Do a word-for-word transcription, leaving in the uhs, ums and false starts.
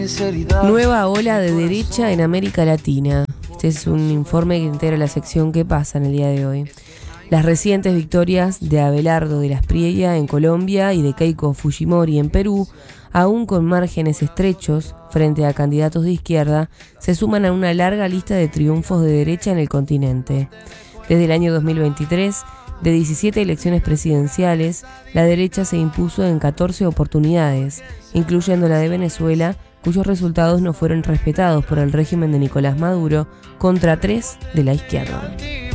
Nueva ola de derecha en América Latina. Este es un informe que integra la sección ¿Qué pasa?, en el día de hoy. Las recientes victorias de Abelardo de la Espriella en Colombia y de Keiko Fujimori en Perú, aún con márgenes estrechos frente a candidatos de izquierda, se suman a una larga lista de triunfos de derecha en el continente. Desde el año dos mil veintitrés, de diecisiete elecciones presidenciales, la derecha se impuso en catorce oportunidades, incluyendo la de Venezuela, cuyos resultados no fueron respetados por el régimen de Nicolás Maduro, contra tres de la izquierda.